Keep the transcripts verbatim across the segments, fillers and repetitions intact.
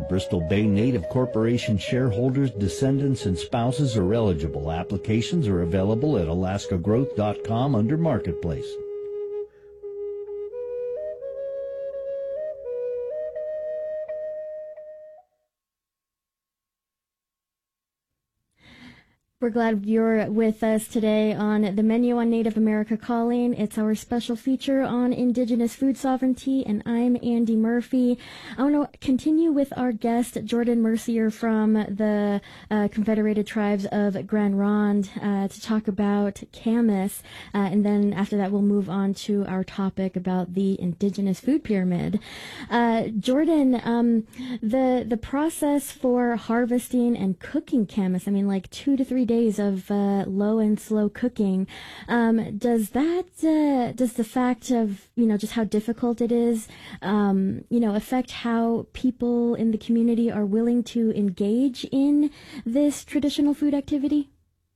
Bristol Bay Native Corporation shareholders, descendants, and spouses are eligible. Applications are available at alaska growth dot com under Marketplace. We're glad you're with us today on the menu on Native America Calling. It's our special feature on Indigenous food sovereignty, and I'm Andy Murphy. I want to continue with our guest, Jordan Mercier from the uh, Confederated Tribes of Grand Ronde, uh, to talk about Camas, uh, and then after that we'll move on to our topic about the Indigenous food pyramid. Uh, Jordan, um, the the process for harvesting and cooking Camas, I mean, like two to three days of uh, low and slow cooking. Um, does that, uh, does the fact of, you know, just how difficult it is, um, you know, affect how people in the community are willing to engage in this traditional food activity?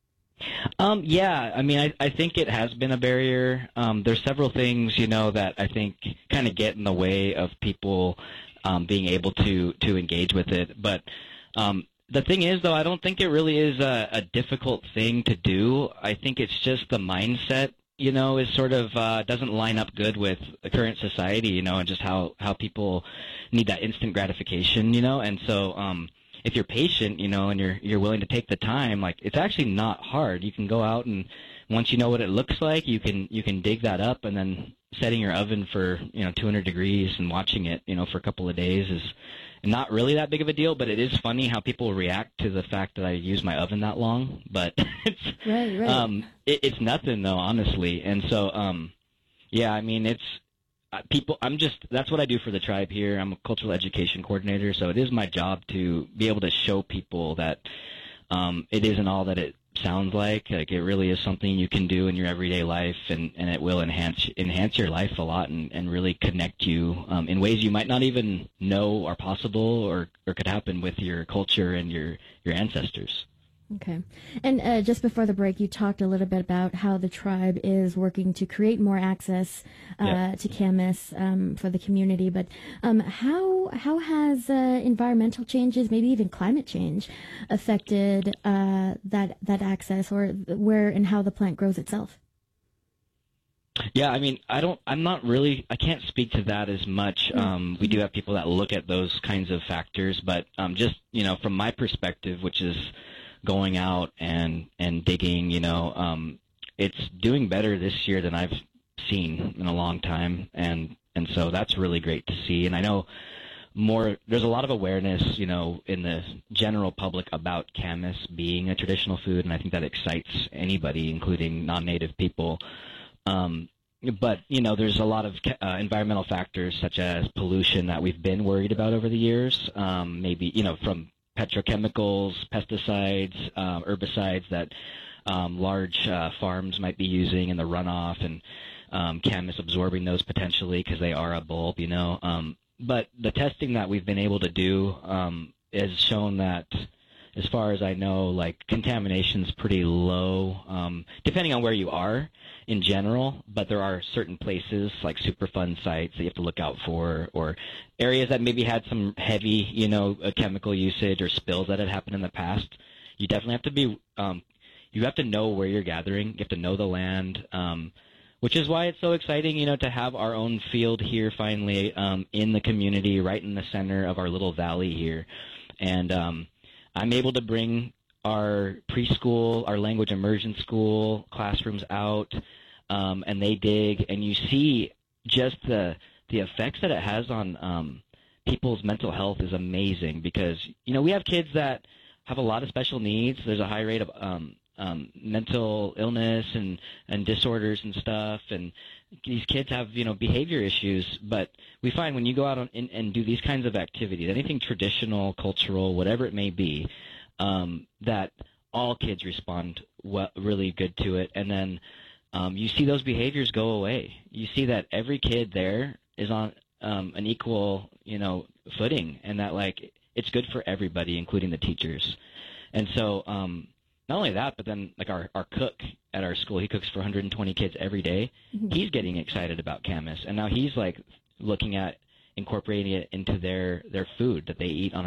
Um, yeah, I mean, I, I think it has been a barrier. Um, there's several things, you know, that I think kind of get in the way of people um, being able to, to engage with it. But um, the thing is, though, I don't think it really is a, a difficult thing to do. I think it's just the mindset, you know, is sort of uh, doesn't line up good with the current society, you know, and just how, how people need that instant gratification, you know. And so um, if you're patient, you know, and you're you're willing to take the time, like, it's actually not hard. You can go out, and once you know what it looks like, you can you can dig that up, and then setting your oven for, you know, two hundred degrees and watching it, you know, for a couple of days is not really that big of a deal. But it is funny how people react to the fact that I use my oven that long. But it's right, right. um, it, it's nothing, though, honestly. And so, um, yeah, I mean, it's uh, people. I'm just that's what I do for the tribe here. I'm a cultural education coordinator, so it is my job to be able to show people that um, it isn't all that it sounds like. Like, it really is something you can do in your everyday life, and, and it will enhance enhance your life a lot, and, and really connect you um, in ways you might not even know are possible or, or could happen with your culture and your, your ancestors. Okay. And uh, just before the break, you talked a little bit about how the tribe is working to create more access uh, yeah. to Camas um, for the community. But um, how how has uh, environmental changes, maybe even climate change, affected uh, that that access, or where and how the plant grows itself? Yeah, I mean, I don't, I'm not really, I can't speak to that as much. Um, we do have people that look at those kinds of factors, but um, just, you know, from my perspective, which is going out and, and digging, you know, um, it's doing better this year than I've seen in a long time. And, and so that's really great to see. And I know more, there's a lot of awareness, you know, in the general public about Camas being a traditional food. And I think that excites anybody, including non-native people. Um, but, you know, there's a lot of uh, environmental factors such as pollution that we've been worried about over the years. Um, maybe, you know, from petrochemicals, pesticides, um, herbicides that um, large uh, farms might be using in the runoff, and um, Camas absorbing those potentially because they are a bulb, you know. Um, but the testing that we've been able to do um, has shown that, as far as I know, like, contamination's pretty low, um, depending on where you are in general, but there are certain places like Superfund sites that you have to look out for, or areas that maybe had some heavy, you know, uh, chemical usage or spills that had happened in the past. You definitely have to be, um, you have to know where you're gathering. You have to know the land, um, which is why it's so exciting, you know, to have our own field here finally um, in the community, right in the center of our little valley here. And um, I'm able to bring our preschool, our language immersion school classrooms out, um, and they dig, and you see just the the effects that it has on um, people's mental health is amazing, because, you know, we have kids that have a lot of special needs. There's a high rate of um, um, mental illness and, and disorders and stuff, and these kids have, you know, behavior issues. But we find when you go out on, and, and do these kinds of activities, anything traditional, cultural, whatever it may be, um, that all kids respond well, really good to it. And then um, you see those behaviors go away. You see that every kid there is on um, an equal, you know, footing, and that, like, it's good for everybody, including the teachers. And so um, not only that, but then, like, our, our cook at our school, he cooks for one hundred twenty kids every day. Mm-hmm. He's getting excited about Camas, and now he's, like, looking at incorporating it into their, their food that they eat on a